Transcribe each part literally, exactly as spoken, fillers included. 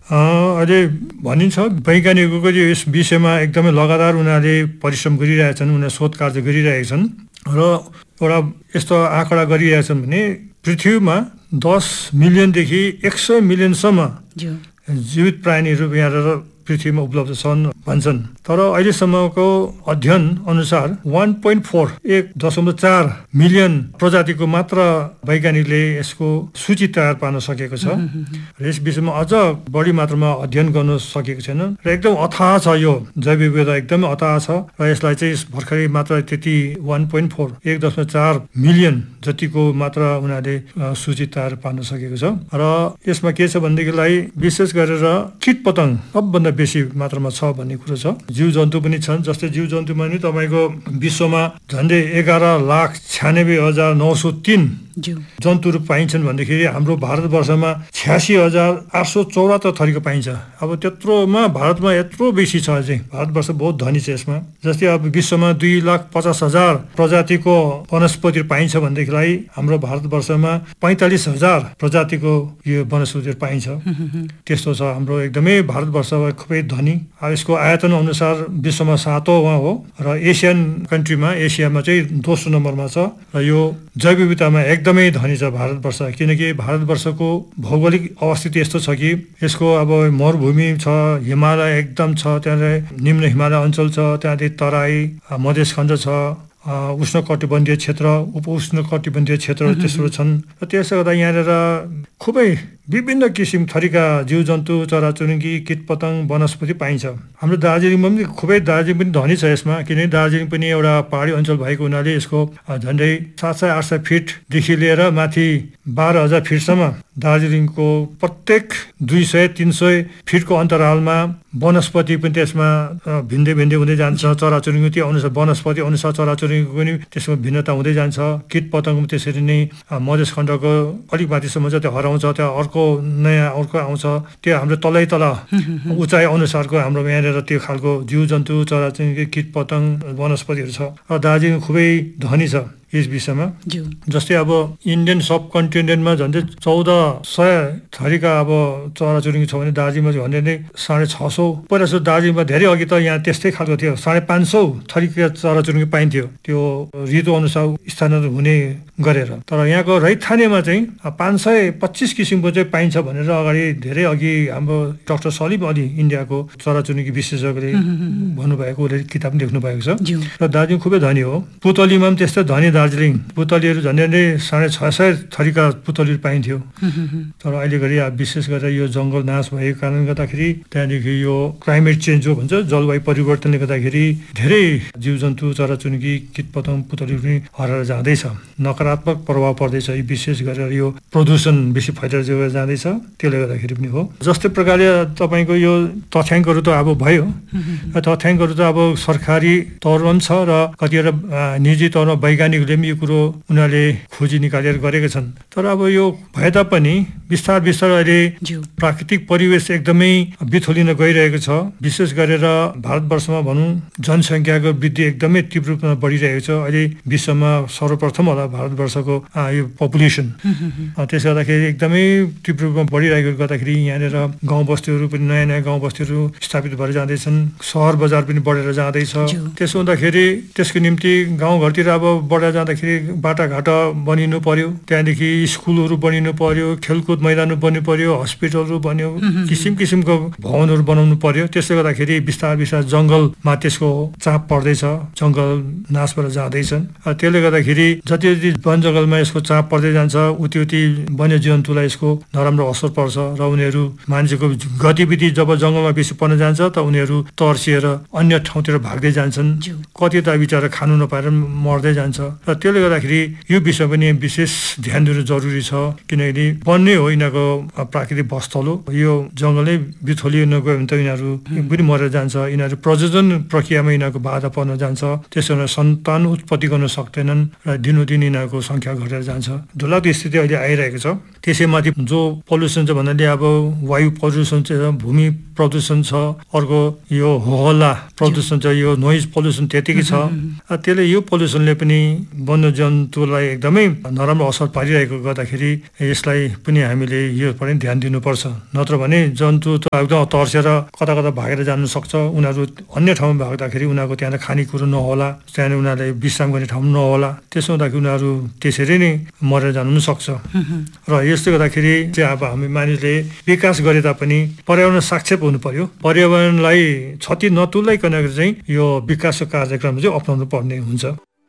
अहिले भनिन्छ वैज्ञानिकको यस विषयमा एकदमै लगातार उनीहरूले परिश्रम गरिरहेछन्, उनीहरूले शोध कार्य गरिरहेछन् र एउटा यस्तो आँकडा गरिरहेछन् भने पृथ्वीमा दस मिलियनदेखि एक सय मिलियनसम्म जीवित प्राणीहरू यहाँ पृथ्वीमा उपलब्ध छन् भन्छन्। तर अहिलेसम्मको अध्ययन अनुसार वान पोइन्ट फोर एक दशमलव चार मिलियन प्रजातिको मात्र वैज्ञानिकले यसको सूची तयार पार्न सकेको छ र यस विषयमा अझ बढी मात्रामा अध्ययन गर्न सकेको छैन र एकदम अथाह छ यो जैव विविधता एकदमै अथाह छ र यसलाई चाहिँ भर्खरै मात्र त्यति वान पोइन्ट फोर एक दशमलव चार मिलियन जतिको मात्र उनीहरूले सूची तयार पार्न सकेको छ र यसमा के छ भनेदेखिलाई विशेष गरेर किट पतंग सबभन्दा बेसी मात्रामा छ भन्ने कुरो छ। जीव जन्तु पनि छन्, जस्तै जीव जन्तुमा नि तपाईँको विश्वमा झन्डै एघार लाख छ्यानब्बे हजार नौ सौ तीन जन्तुहरू पाइन्छन् भन्दाखेरि हाम्रो भारतवर्षमा छ्यासी हजार आठ सौ चौरात्तर थरीको पाइन्छ। अब त्यत्रोमा भारतमा यत्रो बेसी छ चाहिँ भारतवर्ष बहुत धनी छ यसमा। जस्तै अब विश्वमा दुई लाख पचास हजार प्रजातिको वनस्पतिहरू पाइन्छ भनेदेखिलाई हाम्रो भारतवर्षमा पैँतालिस हजार प्रजातिको यो वनस्पतिहरू पाइन्छ। त्यस्तो छ हाम्रो एकदमै भारतवर्ष खुबै धनी। अब यसको आयतन अनुसार विश्वमा सातौँमा हो र एसियन कन्ट्रीमा एसियामा चाहिँ दोस्रो नम्बरमा छ र यो जैव विविधतामा एकदमै धनी छ भारतवर्ष। किनकि भारतवर्षको भौगोलिक अवस्थिति यस्तो छ कि यसको अब मरुभूमि छ, हिमालय एकदम छ, त्यहाँ निम्न हिमालय अञ्चल छ, त्यहाँदेखि तराई मधेस खण्ड छ, उष्णकटिबन्धीय क्षेत्र, उपउष्णकटिबन्धीय क्षेत्रहरू तेस्रो छन् र त्यसले गर्दा यहाँनिर खुबै विभिन्न किसिम थरीका जीव जन्तु, चराचुरुङ्गी, किट पतंग, वनस्पति पाइन्छ। हाम्रो दार्जिलिङमा पनि खुबै दार्जिलिङ पनि धनी छ यसमा, किनकि दार्जिलिङ पनि एउटा पहाडी अञ्चल भएको हुनाले यसको झन्डै सात सय आठ सय फिटदेखि लिएर माथि बाह्र हजार फिटसम्म दार्जिलिङको प्रत्येक दुई सय तिन सय फिटको अन्तरालमा वनस्पति पनि त्यसमा भिन्दै भिन्दै हुँदै जान्छ। चराचुरुङ्गी त्यो अनुसार वनस्पति अनुसार चराचुरुङ्गीको पनि त्यसमा भिन्नता हुँदै जान्छ। किट पतंग पनि त्यसरी नै मधेस खण्डको अलिक माथिसम्म चाहिँ त्यो हराउँछ, त्यहाँ अर्को नयाँ अर्को आउँछ। त्यो हाम्रो तलै तल उचाइ अनुसारको हाम्रो यहाँनिर त्यो खालको जीव जन्तु, चराचुरुङ्गी, किट पतंग, वनस्पतिहरू छ र दार्जिलिङ खुबै धनी छ यस विषयमा। जस्तै अब इन्डियन सब कन्टिनेन्टमा झन्डै चौध सय थरीका अब चराचुरुङ्गी छ भने दार्जिलिङमा झन्डै नै साढे छ सौ पहिला जस्तो दार्जिलिङमा धेरै अघि त यहाँ त्यस्तै खालको थियो, साढे पाँच सौ थरीका चराचुरुङ्गी पाइन्थ्यो त्यो ऋतु अनुसार स्थानान्तरण हुने गरेर। तर यहाँको रैथानेमा चाहिँ पाँच सय पच्चिस किसिमको चाहिँ पाइन्छ भनेर अगाडि धेरै अघि हाम्रो डाक्टर सलिम अली इन्डियाको चराचुरुङ्गी विशेषज्ञले भन्नुभएको किताब लेख्नु भएको छ र दार्जिलिङ खुबै धनी हो। पुतलीमा पनि त्यस्तै धनी दार्जिलिङ, पुतलीहरू झन्डै नै साढे छ सय थरीका पुतलीहरू पाइन्थ्यो। तर अहिले घरि विशेष गरेर यो जङ्गल नाश भएको कारणले गर्दाखेरि त्यहाँदेखि यो क्लाइमेट चेन्ज जो भन्छ जलवायु परिवर्तनले गर्दाखेरि धेरै जीवजन्तु, चराचुरुङ्गी, किट पतंग, पुतलीहरू पनि हराएर जाँदैछ। नकारात्मक प्रभाव पर्दैछ विशेष गरेर यो प्रदूषण बेसी फैलिएर जाँदैछ, त्यसले गर्दाखेरि पनि हो। जस्तै प्रकारले तपाईँको यो तथ्याङ्कहरू त अब भयो, तथ्याङ्कहरू त अब सरकारी तौरमा पनि छ र कतिवटा निजी तौरमा वैज्ञानिक यो कुरो उनीहरूले खोजी निकालेर गरेका छन्। तर अब यो भए तापनि बिस्तार बिस्तार अहिले प्राकृतिक परिवेश एकदमै बिथोलिन गइरहेको छ। विशेष गरेर भारतवर्षमा भनौँ जनसङ्ख्याको वृद्धि एकदमै तीव्र रूपमा बढिरहेको छ। अहिले विश्वमा सर्वप्रथम होला भारतवर्षको यो पपुलेसन। त्यसले गर्दाखेरि एकदमै तीव्र रूपमा बढिरहेको गर्दाखेरि यहाँनिर गाउँ बस्तीहरू पनि नयाँ नयाँ गाउँ बस्तीहरू स्थापित भएर जाँदैछन्, सहर बजार पनि बढेर जाँदैछ। त्यसो हुँदाखेरि त्यसको निम्ति गाउँघरतिर अब बढेर जाँदाखेरि बाटाघाटा बनिनु पर्यो, त्यहाँदेखि स्कुलहरू बनिनु पर्यो, खेलकुद मैदानहरू बन्नु पर्यो, हस्पिटलहरू बन्यो, किसिम किसिमको भवनहरू बनाउनु पर्यो। त्यसले गर्दाखेरि बिस्तार बिस्तार जङ्गलमा त्यसको चाप पर्दैछ, जङ्गल नाश भएर जाँदैछन्। त्यसले गर्दाखेरि जति जति वन जङ्गलमा यसको चाप पर्दै जान्छ उति उति वन्यजन्तुलाई यसको नराम्रो असर पर्छ र उनीहरू मान्छेको गतिविधि जब जङ्गलमा बेसी पर्न जान्छ त उनीहरू तर्सिएर अन्य ठाउँतिर भाग्दै जान्छन्, कति त बिचरा खानु नपाएर मर्दै जान्छ। र त्यसले गर्दाखेरि यो विषय पनि विशेष ध्यान दिनु जरुरी छ, किनकि वन नै हो यिनीहरूको प्राकृतिक बसस्थल हो। यो जङ्गलै बिथोलिन गयो भने त यिनीहरू पनि मरेर जान्छ, यिनीहरू प्रजनन प्रक्रियामा यिनीहरूको बाधा पर्न जान्छ, त्यसो भने सन्तान उत्पत्ति गर्न सक्दैनन् र दिनोदिन यिनीहरूको सङ्ख्या घटेर जान्छ। धुलाको स्थिति अहिले आइरहेको छ। त्यसैमाथि जो पल्युसन छ भन्नाले अब वायु प्रदूषण चाहिँ भूमि प्रदूषण छ, अर्को यो होहल्ला प्रदूषण छ, यो नोइज पोल्युसन त्यतिकै छ। त्यसले यो पोल्युसनले पनि वन्यजन्तुलाई एकदमै नराम्रो असर पारिरहेको गर्दाखेरि यसलाई पनि हामीले यो पनि ध्यान दिनुपर्छ। नत्र भने जन्तु त एकदम तर्सेर कता कता भागेर जानु सक्छ। उनीहरू अन्य ठाउँमा भाग्दाखेरि उनीहरूको त्यहाँ खानेकुरो नहोला, त्यहाँ उनीहरूलाई विश्राम गर्ने ठाउँ नहोला, त्यसो हुँदाखेरि उनीहरू त्यसरी नै मरेर जानु पनि सक्छ। र यसले गर्दाखेरि चाहिँ अब हामी मानिसले विकास गरे तापनि पर्यावरण साक्षेप हुनु पर्यो। पर्यावरणलाई क्षति नतुल्याइकन चाहिँ यो विकासको कार्यक्रम चाहिँ अप्नाउनु पर्ने हुन्छ।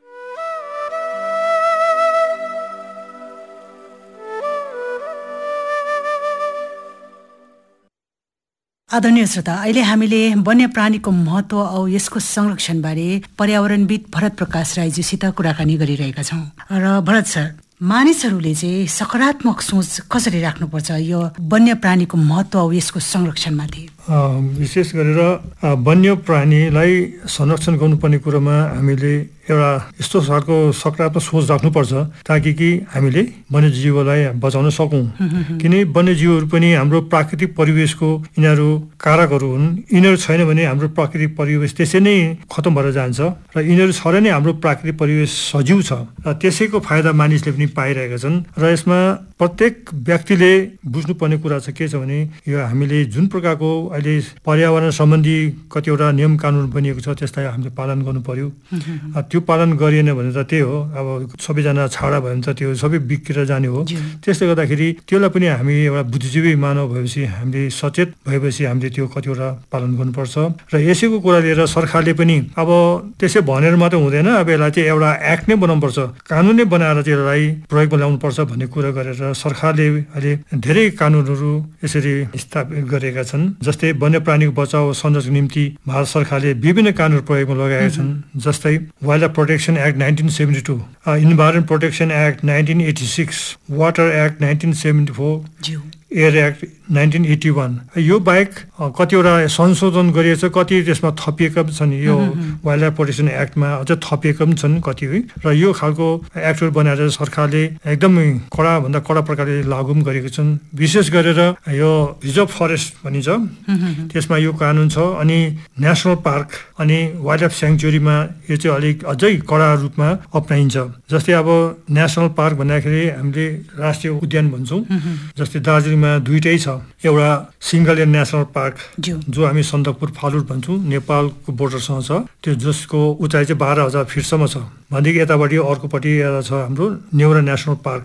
आदरणीय श्रोता, अहिले हामीले वन्यप्राणीको महत्त्व औ यसको संरक्षणबारे पर्यावरणविद भरत प्रकाश राईज्यूसित कुराकानी गरिरहेका छौँ। र भरत सर, मानिसहरूले चाहिँ सकारात्मक सोच कसरी राख्नुपर्छ यो वन्यप्राणीको महत्त्व औ यसको संरक्षणमाथि? विशेष गरेर वन्यप्राणीलाई संरक्षण गर्नुपर्ने कुरोमा हामीले एउटा यस्तो खालको सकारात्मक सोच राख्नुपर्छ ताकि कि हामीले वन्यजीवलाई बचाउन सकौँ। किन वन्यजीवहरू पनि हाम्रो प्राकृतिक परिवेशको यिनीहरू कारकहरू हुन्। यिनीहरू छैन भने हाम्रो प्राकृतिक परिवेश त्यसै नै खतम भएर जान्छ र यिनीहरू छ र नै हाम्रो प्राकृतिक परिवेश सजीव छ र त्यसैको फाइदा मानिसले पनि पाइरहेका छन्। र यसमा प्रत्येक व्यक्तिले बुझ्नुपर्ने कुरा चाहिँ के छ भने यो हामीले जुन प्रकारको अहिले पर्यावरण सम्बन्धी कतिवटा नियम कानुन बनिएको छ त्यसलाई हामीले पालन गर्नु पर्यो। त्यो पालन गरिएन भने त त्यही हो, अब सबैजना छाडा भयो भने त त्यो सबै बिग्रेर जाने हो। त्यसले गर्दाखेरि त्यसलाई पनि हामी एउटा बुद्धिजीवी मानव भएपछि हामीले सचेत भएपछि हामीले त्यो कतिवटा पालन गर्नुपर्छ। र यसैको कुरा लिएर सरकारले पनि अब त्यसै भनेर मात्रै हुँदैन, अब यसलाई चाहिँ एउटा एक्ट नै बनाउनुपर्छ, कानुन नै बनाएर चाहिँ यसलाई प्रयोगमा ल्याउनुपर्छ भन्ने कुरा गरेर सरकारले अहिले धेरै कानुनहरू यसरी स्थापित गरेका छन्। जस्तै वन्यप्राणीको बचाउ संरक्षणको निम्ति भारत सरकारले विभिन्न कानुन प्रयोगमा लगाएका छन्। जस्तै wild life protection act nineteen seventy two, environment protection act nineteen eighty six, water act nineteen seventy four, air act nineteen eighty one. यो बाहेक कतिवटा संशोधन गरिएको छ, कति त्यसमा थपिएका पनि छन्। यो वाइल्ड लाइफ प्रोटेक्सन एक्टमा अझ थपिएका पनि छन् कति। र यो खालको एक्टहरू बनाएर सरकारले एकदमै कडाभन्दा कडा प्रकारले लागू पनि गरेको छन्। विशेष गरेर यो रिजर्भ फरेस्ट भनिन्छ त्यसमा यो कानुन छ। अनि नेसनल पार्क अनि वाइल्ड लाइफ स्याङ्चुरीमा यो चाहिँ अलिक अझै कडा रूपमा अप्नाइन्छ। जस्तै अब नेसनल पार्क भन्दाखेरि हामीले राष्ट्रिय उद्यान भन्छौँ। जस्तै दार्जिलिङमा दुईटै छ, एउटा सिङ्गल एयर नेसनल पार्क जो हामी सन्दकपुर फालुट भन्छौँ, नेपालको बोर्डरसँग छ, त्यो जसको उचाइ चाहिँ बाह्र हजार फिटसम्म छ। भनेदेखि यतापट्टि अर्कोपट्टि एउटा छ हाम्रो नेउरा नेसनल पार्क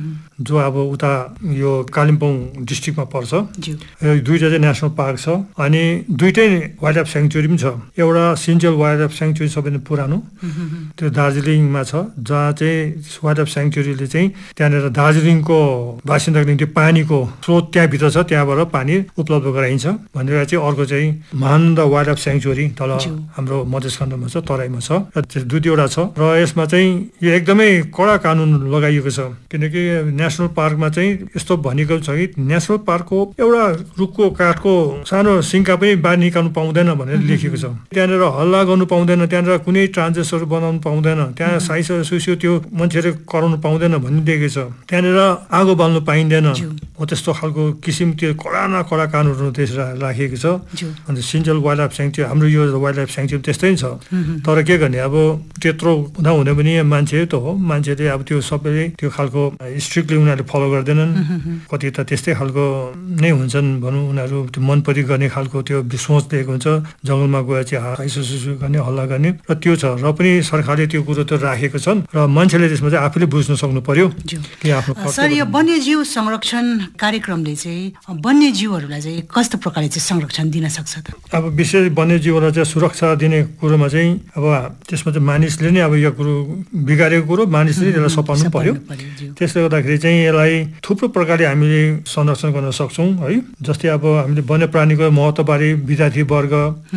जो अब उता यो कालिम्पोङ डिस्ट्रिक्टमा पर्छ। दुईवटा चाहिँ नेसनल पार्क छ अनि दुईटै वाइल्ड लाइफ स्याङ्चुरी पनि छ। एउटा सिन्चेल वाइल्ड लाइफ स्याङ्चुरी सबैभन्दा पुरानो त्यो दार्जिलिङमा छ, जहाँ चाहिँ वाइल्ड लाइफ स्याङ्चुरीले चाहिँ त्यहाँनिर दार्जिलिङको बासिन्दाको निम्ति पानीको स्रोत त्यहाँभित्र छ, त्यहाँबाट पानी उपलब्ध गराइन्छ भनेर चाहिँ अर्को चाहिँ महानन्द वाइल्ड लाइफ स्याङ्चुरी तल हाम्रो मधेस खण्डमा छ, तराईमा छ। र दुई दुईवटा छ र यसमा चाहिँ यो एकदमै कडा कानुन लगाइएको छ। किनकि नेसनल पार्कमा चाहिँ यस्तो भनेको छ कि नेसनल पार्कको एउटा रुखको काठको सानो सिङ्का पनि बाहिर निकाल्नु पाउँदैन भनेर लेखिएको छ। त्यहाँनिर हल्ला गर्नु पाउँदैन, त्यहाँनिर कुनै ट्रान्जेक्सनहरू बनाउनु पाउँदैन, त्यहाँ साइस सुस्यो त्यो मान्छेले कराउनु पाउँदैन भन्ने दिएको छ। त्यहाँनिर आगो बाल्नु पाइँदैन हो, त्यस्तो खालको किसिम त्यो कडा न कडा कानुनहरू त्यसरी राखिएको छ। अन्त सिन्चेल वाइल्ड लाइफ स्याङ्चुरी हाम्रो यो वाइल्ड लाइफ स्याङ्चुरी त्यस्तै छ। तर के गर्ने अब त्यत्रो हुँदा हुँदै पनि मान्छे त हो, मान्छेले अब त्यो सबैले त्यो खालको स्ट्रिक्टली उनीहरूले फलो गर्दैनन्। कति त त्यस्तै खालको नै हुन्छन् भनौँ, उनीहरू त्यो मनपरी गर्ने खालको त्यो सोच लिएको हुन्छ, जङ्गलमा गएर चाहिँ हाइसो सुसु गर्ने हल्ला गर्ने र त्यो छ। र पनि सरकारले त्यो कुरो त राखेको छन् र मान्छेले त्यसमा चाहिँ आफूले बुझ्नु सक्नु पर्यो कि आफ्नो। सर, यो वन्यजीव संरक्षण कार्यक्रमले चाहिँ वन्यजीवहरूलाई चाहिँ कस्तो प्रकारले चाहिँ संरक्षण दिन सक्छ त? अब विशेष वन्यजीवलाई चाहिँ सुरक्षा दिने कुरोमा चाहिँ अब त्यसमा चाहिँ मानिसले नै अब यो कुरो बिगारेको कुरो मानिसले यसलाई सपाउनु पर्यो। त्यसले गर्दाखेरि चाहिँ यसलाई थुप्रो प्रकारले हामीले संरक्षण गर्न सक्छौँ है। जस्तै अब हामीले वन्यप्राणीको महत्त्वबारे विद्यार्थी वर्ग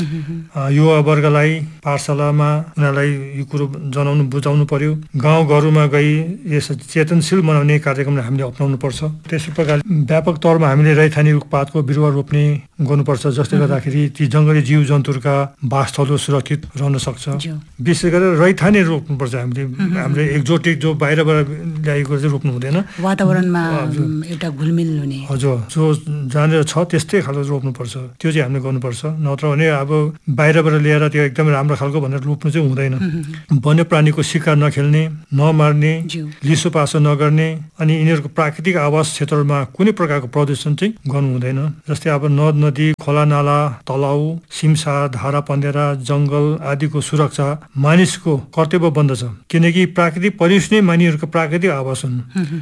युवा वर्गलाई पाठशालामा उनीहरूलाई यो कुरो जनाउनु बुझाउनु पर्यो। गाउँघरमा गई यस चेतनशील बनाउने कार्यक्रमलाई हामीले अप्नाउनु पर्छ। त्यसै प्रकार व्यापक तौरमा हामीले रैथाने रैथाने रुखपातको बिरुवा रोप्ने गर्नुपर्छ, जसले गर्दाखेरि ती जङ्गली जीव जन्तुहरूका वासस्थल सुरक्षित रहन सक्छ। विशेष गरेर रैथाने रोप्नुपर्छ हामीले। हामीले एक्जोटिक जो बाहिरबाट ल्याएको चाहिँ रोप्नु हुँदैन, वातावरणमा एउटा घुलमिल हुने। हजुर, जो जहाँनिर छ त्यस्तै खालको रोप्नुपर्छ, त्यो चाहिँ हामीले गर्नुपर्छ। नत्र भने अब बाहिरबाट ल्याएर त्यो एकदमै राम्रो खालको भनेर रोप्नु चाहिँ हुँदैन। वन्य प्राणीको शिकार नखेल्ने, नमार्ने, लिसो पासो नगर्ने, अनि यिनीहरूको प्राकृतिक आवास क्षेत्रमा कुनै प्रकारको प्रदूषण चाहिँ गर्नु हुँदैन। जस्तै अब नद नदी, खोला नाला, तलाउ, सिमसा, धारा पन्देरा, जङ्गल आदिको सुरक्षा मानिसको कर्तव्य बन्दछ, किनकि प्राकृतिक परिवेश नै मानिसहरूको प्राकृतिक आवास हुन्।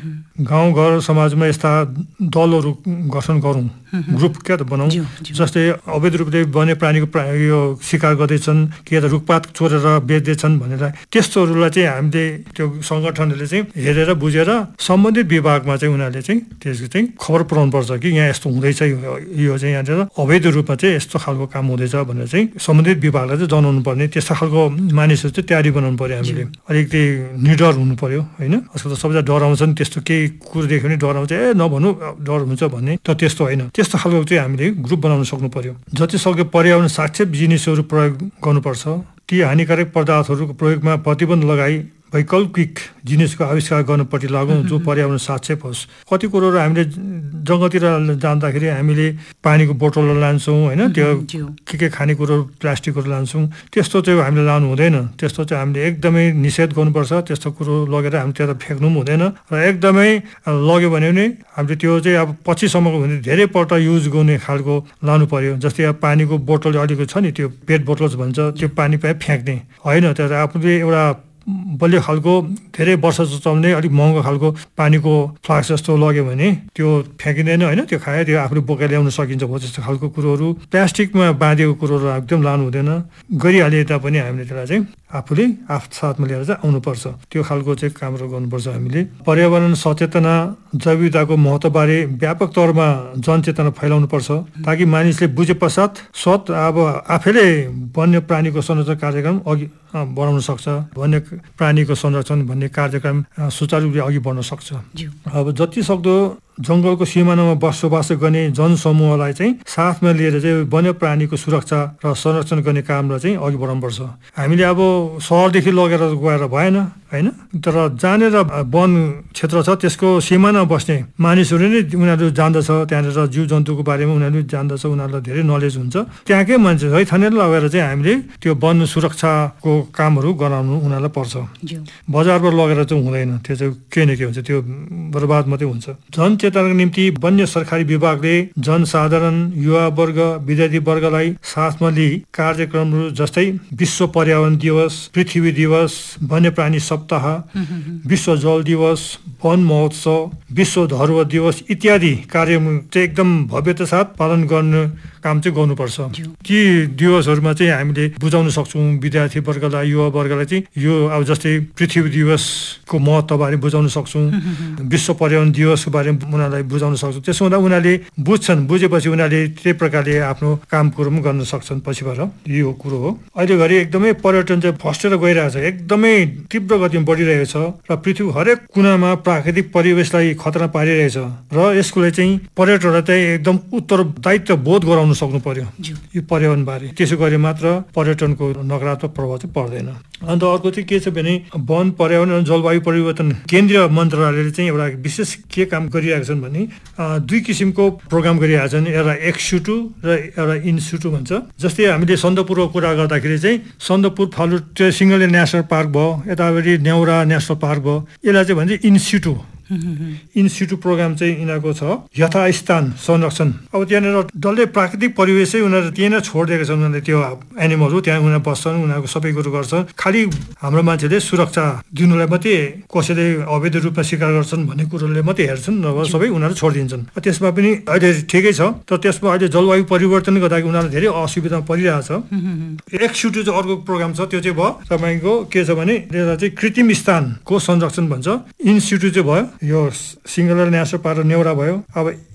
गाउँघर समाजमा यस्ता दलहरू गठन गरौँ, ग्रुप क्या त बनाऊ, जस्तै अवैध रूपले वन्य प्राणीको यो शिकार गर्दैछन्, के त रुखपात चोरेर बेच्दैछन् भनेर त्यस्तोहरूलाई चाहिँ हामीले त्यो सङ्गठनहरूले चाहिँ हेरेर बुझेर सम्बन्धित विभागमा चाहिँ उनीहरूले चाहिँ त्यसको चाहिँ खबर पुऱ्याउनु पर्छ कि यहाँ यस्तो हुँदैछ, यो चाहिँ यहाँनिर अवैध रूपमा चाहिँ यस्तो खालको काम हुँदैछ भनेर चाहिँ सम्बन्धित विभागलाई चाहिँ जनाउनु पर्ने। त्यस्तो खालको मानिसहरू चाहिँ तयारी बनाउनु पर्यो हामीले। अलिकति निडर हुनु पर्यो होइन। आजकल त सबैजना डराउँछन्, त्यस्तो केही कुरो देख्यो भने डराउँछ, ए नभन्नु डर हुन्छ भन्ने, त त्यस्तो होइन। त्यस्तो खालको चाहिँ हामीले ग्रुप बनाउन सक्नु पर्यो। जति सक्दो पर्यावरण साक्षर जिनिसहरू प्रयोग गर्नुपर्छ। ती हानिकारक पदार्थहरूको प्रयोगमा प्रतिबन्ध लगाई वैकल्पिक जिनिसको आविष्कार गर्नपट्टि लागौँ जो पर्यावरण साक्षेप होस्। कति कुरोहरू हामीले जङ्गलतिर जाँदाखेरि हामीले पानीको बोतल लान्छौँ होइन, त्यो के के खानेकुरोहरू प्लास्टिकहरू लान्छौँ, त्यस्तो चाहिँ हामीले लानु हुँदैन। त्यस्तो चाहिँ हामीले एकदमै निषेध गर्नुपर्छ। त्यस्तो कुरो लगेर हामी त्यता फ्याँक्नु पनि हुँदैन र एकदमै लग्यो भने पनि हामीले त्यो चाहिँ अब पछिसम्मको भने धेरैपल्ट युज गर्ने खालको लानु पर्यो। जस्तै अब पानीको बोतल अलिकति छ नि, त्यो पेट बोतल भन्छ, त्यो पानी पाए फ्याँक्ने होइन। त्यो आफूले एउटा बलियो खालको धेरै वर्ष चल्ने अलिक महँगो खालको पानीको फ्लास्क जस्तो लग्यो भने त्यो फ्याँकिँदैन होइन, त्यो खायो, त्यो आफूले बोकेर ल्याउन सकिन्छ हो त्यस्तो खालको कुरोहरू। प्लास्टिकमा बाँधेको कुरोहरू एकदम लानु हुँदैन। गरिहाले तापनि हामीले त्यसलाई चाहिँ आफूले आफ्नो साथमा लिएर चाहिँ आउनुपर्छ। त्यो खालको चाहिँ कामहरू गर्नुपर्छ हामीले। पर्यावरण सचेतना, जैविकताको महत्त्वबारे व्यापक तौरमा जनचेतना फैलाउनुपर्छ ताकि मानिसले बुझे पश्चात स्वत अब आफैले वन्य प्राणीको संरक्षण कार्यक्रम अघि बढाउन सक्छ। वन्य प्राणीको संरक्षण भन्ने कार्यक्रम सुचारू रूपले अघि बढ्न सक्छ। अब जति सक्दो जङ्गलको सिमानामा बसोबास गर्ने जनसमूहलाई चाहिँ साथमा लिएर चाहिँ वन्य प्राणीको सुरक्षा र संरक्षण गर्ने कामलाई चाहिँ अघि बढाउनुपर्छ। हामीले अब सहरदेखि लगेर गएर भएन होइन, तर जहाँनिर वन क्षेत्र छ त्यसको सिमानामा बस्ने मानिसहरू नै उनीहरू जान्दछ, त्यहाँनिर जीव जन्तुको बारेमा उनीहरू जान्दछ, उनीहरूलाई धेरै नलेज हुन्छ। त्यहाँकै मान्छे है थानेर लगेर चाहिँ हामीले त्यो वन सुरक्षाको कामहरू गराउनु उनीहरूलाई पर्छ। बजारबाट लगेर चाहिँ हुँदैन, त्यो चाहिँ केही न के हुन्छ, त्यो बर्बाद मात्रै हुन्छ। जनचेतनाको निम्ति वन्य सरकारी विभागले जनसाधारण, युवावर्ग, विद्यार्थी वर्गलाई साथमा लिई कार्यक्रमहरू जस्तै विश्व पर्यावरण दिवस, पृथ्वी दिवस, वन्यप्राणी सप्ताह, विश्व जल दिवस, वन महोत्सव, विश्व धरोहर दिवस इत्यादि कार्यक्रम चाहिँ एकदम भव्यता साथ पालन गर्ने काम चाहिँ गर्नुपर्छ। ती दिवसहरूमा चाहिँ हामीले बुझाउन सक्छौँ विद्यार्थी वर्गलाई, युवा वर्गलाई चाहिँ यो अब जस्तै पृथ्वी दिवसको महत्त्वबारे बुझाउन सक्छौँ, विश्व पर्यावरण दिवसको बारेमा उनीहरूलाई बुझाउन सक्छौँ। त्यसो हुँदा उनीहरूले बुझ्छन्, बुझेपछि उनीहरूले त्यही प्रकारले आफ्नो काम कुरो पनि गर्न सक्छन् पछिबाट। यो कुरो हो। अहिले घरि एकदमै पर्यटन चाहिँ फस्टेर गइरहेको छ, एकदमै तीव्र गतिमा बढिरहेको छ र पृथ्वी हरेक कुनामा प्राकृतिक परिवेशलाई खतरा पारिरहेछ र यसको लागि चाहिँ पर्यटकहरूलाई चाहिँ एकदम उत्तरदायित्व बोध गराउन सक्नु पर्यो यो पर्यावरण बारे। त्यसो गरे मात्र पर्यटनको नकारात्मक प्रभाव चाहिँ पर्दैन। अन्त अर्को चाहिँ के छ भने वन, पर्यावरण र जलवायु परिवर्तन केन्द्रीय मन्त्रालयले चाहिँ एउटा विशेष के काम गरिरहेका छन् भने दुई किसिमको प्रोग्राम गरिरहेका छन्। एउटा एक्सुटु र एउटा इन्सुटु भन्छ। जस्तै हामीले सन्दकपुरको कुरा गर्दाखेरि चाहिँ Sandakphu Phalut single national park भयो, यतापट्टि नेउरा नेसनल पार्क भयो, यसलाई चाहिँ भन्छ इन्स्टिट्यु इन्स्टिट्युट प्रोग्राम चाहिँ यिनीहरूको छ यथास्थान संरक्षण। अब त्यहाँनिर डल्लै प्राकृतिक परिवेशै उनीहरू त्यहीँ छोडिदिएका छन्। उनीहरूले त्यो एनिमलहरू त्यहाँ उनीहरू बस्छन्, उनीहरूको सबै कुरो गर्छन्। खालि हाम्रो मान्छेले सुरक्षा दिनुलाई मात्रै कसैले अवैध रूपमा शिकार गर्छन् भन्ने कुरोले मात्रै हेर्छन्, नभए सबै उनीहरू छोडिदिन्छन्। त्यसमा पनि अहिले ठिकै छ, तर त्यसमा अहिले जलवायु परिवर्तनले गर्दाखेरि उनीहरू धेरै असुविधामा परिरहेको छ। एक्सुटु चाहिँ अर्को प्रोग्राम छ, त्यो चाहिँ भयो तपाईँको के छ भने त्यसलाई चाहिँ कृत्रिम स्थानको संरक्षण भन्छ। इन्स्टिट्युट चाहिँ भयो यो सिङ्गल नेसनल पार्क नेउरा भयो। अब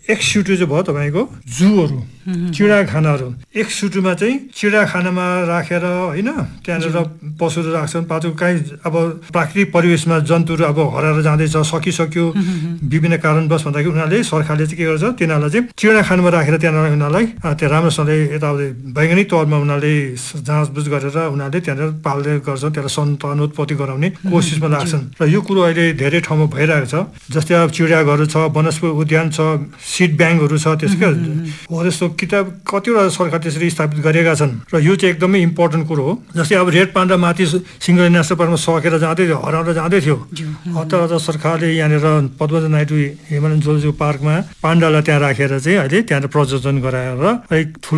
एक सुटु चाहिँ भयो तपाईँको जूहरू चिडियाखानाहरू एक सुटुमा चाहिँ चिडियाखानामा राखेर होइन त्यहाँनिर पशुहरू राख्छन् पाछो काहीँ अब प्राकृतिक परिवेशमा जन्तुहरू अब हराएर जाँदैछ सकिसक्यो विभिन्न कारणवश भन्दाखेरि उनीहरूले सरकारले चाहिँ के गर्छ तिनीहरूलाई चाहिँ चिडियाखानामा राखेर त्यहाँनिर उनीहरूलाई त्यो राम्रोसँगले यताउति वैज्ञानिक तौरमा उनीहरूले जाँचबुझ गरेर उनीहरूले त्यहाँनिर पाल्ने गर्छन् त्यसलाई सन्तान उत्पत्ति गराउने कोसिसमा लाग्छन् र यो कुरो अहिले धेरै ठाउँमा भइरहेको छ जस्तै अब चिडियाघरहरू छ वनस्पति उद्यान छ सिड ब्याङ्कहरू छ त्यसकै हो त्यस्तो किताब कतिवटा सरकार त्यसरी स्थापित गरेका छन् र यो चाहिँ एकदमै इम्पोर्टेन्ट कुरो हो जस्तै अब रेड पान्डा माथि सिङ्गल नेसनल पार्कमा सकेर जाँदै थियो हराएर जाँदै थियो अत अझ सरकारले यहाँनिर पद्मजा नाइडु हिमालयन जुलोजिकल पार्कमा पाण्डालाई त्यहाँ राखेर चाहिँ अहिले त्यहाँ प्रजोजन गराएर ठुलो